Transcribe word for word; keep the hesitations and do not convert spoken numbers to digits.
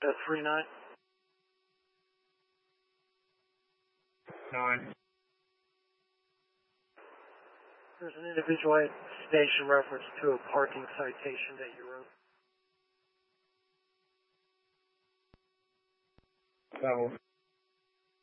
Uh, three nine. Nine. There's an individual at station reference to a parking citation that you wrote. Level.